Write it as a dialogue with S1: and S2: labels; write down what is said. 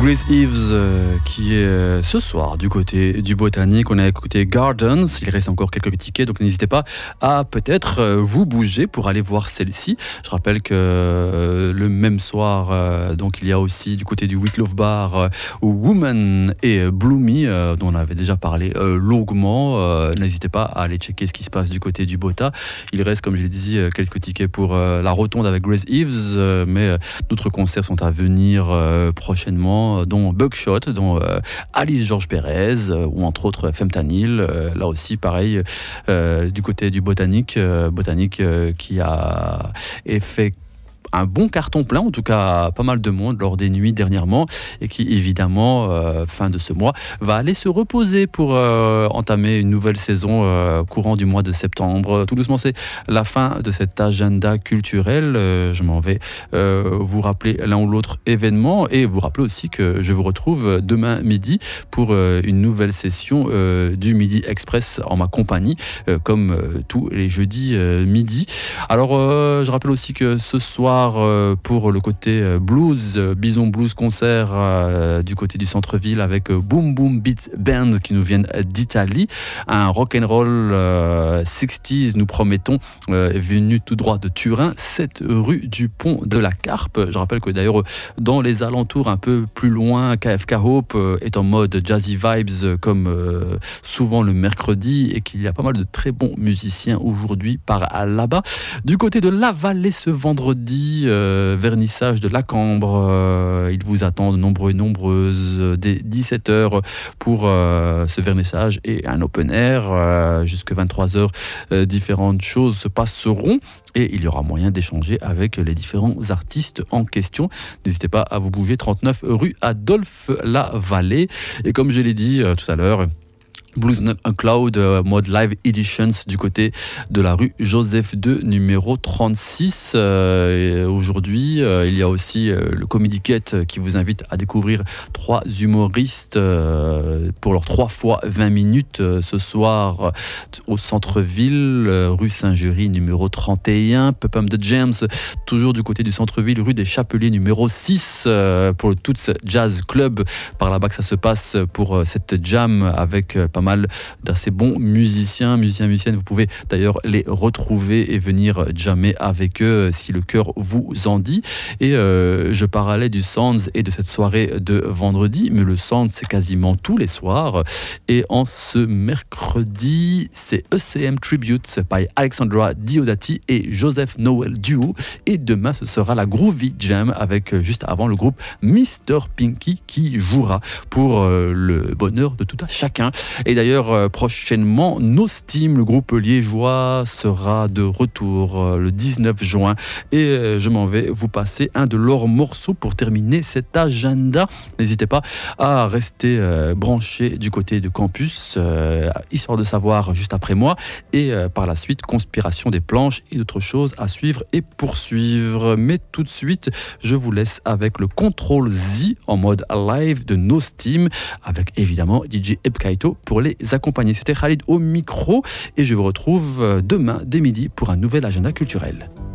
S1: Grace Eves qui est ce soir du côté du Botanique. On a écouté Gardens, il reste encore quelques tickets, donc n'hésitez pas à peut-être vous bouger pour aller voir celle-ci. Je rappelle que le même soir, donc il y a aussi du côté du Wicklow Bar Woman et Bloomy, dont on avait déjà parlé longuement. N'hésitez pas à aller checker ce qui se passe du côté du Bota. Il reste, comme je l'ai dit, quelques tickets pour la rotonde avec Grace Eves, mais d'autres concerts sont à venir prochainement, dont Buckshot, dont Alice Georges Pérez, ou entre autres Femtanil. Là aussi, pareil, du côté du Botanique, qui a fait un bon carton plein, en tout cas pas mal de monde lors des nuits dernièrement, et qui évidemment, fin de ce mois, va aller se reposer pour entamer une nouvelle saison courant du mois de septembre. Tout doucement, c'est la fin de cet agenda culturel. Je m'en vais vous rappeler l'un ou l'autre événement, et vous rappeler aussi que je vous retrouve demain midi pour une nouvelle session du Midi Express en ma compagnie, comme tous les jeudis midi. Alors, je rappelle aussi que ce soir, pour le côté blues, Bison Blues concert du côté du centre-ville avec Boom Boom Beat Band qui nous viennent d'Italie. Un rock'n'roll 60s, nous promettons, venu tout droit de Turin, 7 rue du Pont de la Carpe. Je rappelle que d'ailleurs, dans les alentours, un peu plus loin, KFK Hope est en mode jazzy vibes comme souvent le mercredi, et qu'il y a pas mal de très bons musiciens aujourd'hui par là-bas. Du côté de la Vallée ce vendredi, vernissage de la Cambre, il vous attend de nombreux et nombreuses dès 17h pour ce vernissage et un open air jusqu'à 23h. Différentes choses se passeront et il y aura moyen d'échanger avec les différents artistes en question. N'hésitez pas à vous bouger, 39 rue Adolphe Lavallée. Et comme je l'ai dit tout à l'heure, Blues Uncloud, mode live editions du côté de la rue Joseph II, numéro 36. Aujourd'hui, il y a aussi le Comedy Get qui vous invite à découvrir 3 humoristes pour leurs 3 fois 20 minutes ce soir au centre-ville, rue Saint-Jury, numéro 31. Pop-Up de James, toujours du côté du centre-ville, rue des Chapeliers, numéro 6, pour le Toots Jazz Club. Par là-bas que ça se passe pour cette jam avec pas mal d'assez bons musiciennes. Vous pouvez d'ailleurs les retrouver et venir jammer avec eux si le cœur vous en dit. Et je parlais du Sounds et de cette soirée de vendredi, mais le Sounds c'est quasiment tous les soirs. Et en ce mercredi, c'est ECM Tribute by Alexandra Diodati et Joseph Noel Duo. Et demain, ce sera la Groovy Jam avec juste avant le groupe Mr. Pinky qui jouera pour le bonheur de tout un chacun. Et d'ailleurs, prochainement, No Steam, le groupe liégeois, sera de retour le 19 juin. Et je m'en vais vous passer un de leurs morceaux pour terminer cet agenda. N'hésitez pas à rester branchés du côté de campus, histoire de savoir juste après moi. Et par la suite, Conspiration des planches et d'autres choses à suivre et poursuivre. Mais tout de suite, je vous laisse avec le Control Z en mode live de No Steam, avec évidemment DJ Ebkaito pour les accompagner. C'était Khalid au micro et je vous retrouve demain dès midi pour un nouvel agenda culturel.